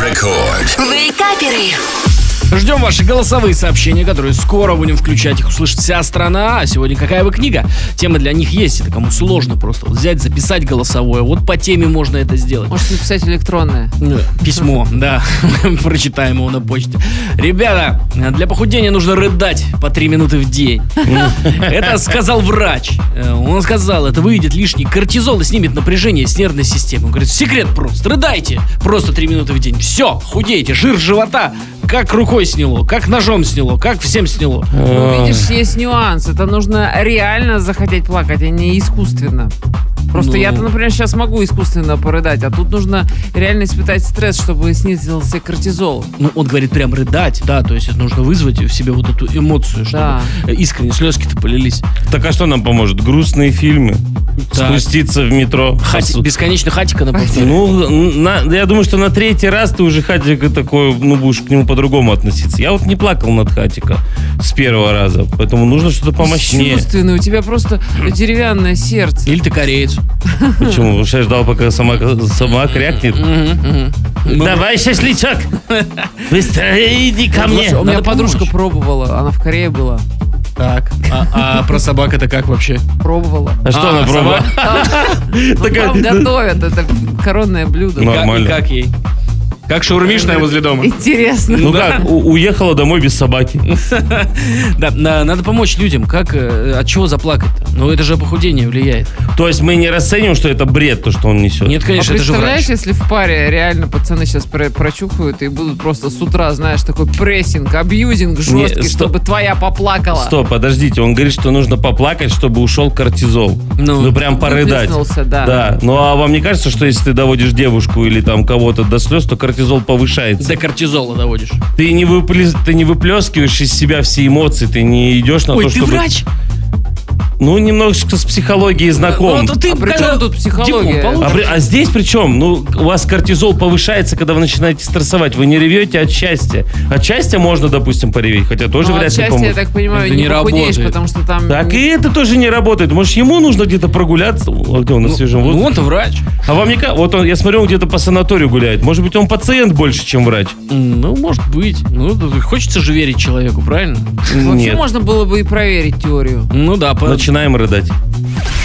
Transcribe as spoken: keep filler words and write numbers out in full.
Рекорд. Вейкаперы. Ждем ваши голосовые сообщения, которые скоро будем включать. Их услышит вся страна. А сегодня какая вы книга? Тема для них есть. Это кому сложно просто вот взять, записать голосовое. Вот по теме можно это сделать. Можете написать электронное. Письмо, да. Прочитаем его на почте. Ребята, для похудения нужно рыдать по три минуты в день. Это сказал врач. Он сказал, это выведет лишний кортизол и снимет напряжение с нервной системы. Он говорит, секрет просто. Рыдайте просто три минуты в день. Все, худеете. Жир живота как рукой сняло, как ножом сняло, как всем сняло. Ну, видишь, есть нюанс. Это нужно реально захотеть плакать, а не искусственно. Просто Ну. я-то, например, сейчас могу искусственно порыдать, а тут нужно реально испытать стресс, чтобы снизился кортизол. Ну, он говорит прям рыдать, да, то есть это нужно вызвать в себе вот эту эмоцию, чтобы Да. искренне слезки-то полились. Так а что нам поможет? Грустные фильмы? Так. Спуститься в метро? Хати- бесконечно хатика на повторе. Ну, на- я думаю, что на третий раз ты уже Хатика такой, ну, будешь к нему по-другому относиться. Я вот не плакал над Хатика с первого раза, поэтому нужно что-то помощнее. Чувственный, у тебя просто деревянное сердце. Или ты кореец. Почему? Потому что я ждал, пока сама, сама крякнет. Давай, шашлычок! Быстрее иди ко мне! У меня Надо подружка помочь. пробовала, она в Корее была. Так, а, а про собак это как вообще? Пробовала. А что А, она пробовала? Ну, Такая- там готовят, это коронное блюдо. Ну, Как- Нормально. И как ей? Как шаурмишная возле дома. Интересно. Ну Да. как, у- уехала домой без собаки. Да, на- надо помочь людям. Как, э, от чего заплакать-то? Ну, это же похудение влияет. То есть мы не расцениваем, что это бред, то, что он несет. Нет, А конечно, это же представляешь, врач. если в паре реально пацаны сейчас про- прочухают и будут просто с утра, знаешь, такой прессинг, абьюзинг жесткий, стоп. чтобы твоя поплакала. Стоп, подождите, он говорит, что нужно поплакать, чтобы ушел кортизол. Ну. Ну, прям порыдать. Выплеснулся, да. Да. Ну а вам не кажется, что если ты доводишь девушку или там кого-то до слез, то кортизол повышается? До кортизола доводишь. Ты не, выплес- ты не выплескиваешь из себя все эмоции, ты не идешь на Ой, то, ты чтобы... врач? Ну, немножечко с психологией знаком. Ну, то ты А при когда чем тут психология? диплом А, получишь? при- а здесь при чем? Ну, у вас кортизол повышается, когда вы начинаете стрессовать. Вы не ревете от счастья. От счастья можно, допустим, пореветь, хотя тоже Ну, от вряд ли счастья, я поможет. так понимаю, Это не, не похудеешь, работает. потому что там... Так не- и это тоже не работает. Может, ему нужно где-то прогуляться? А где он, на свежем Ну, воздухе? он-то врач. А вам не ка- Вот он, я смотрю, он где-то по санаторию гуляет. Может быть, он пациент больше, чем врач? Ну, может быть. Ну, да, хочется же верить человеку, правильно? Вообще Нет. можно было бы и проверить теорию. Ну да, по- Начинаем рыдать.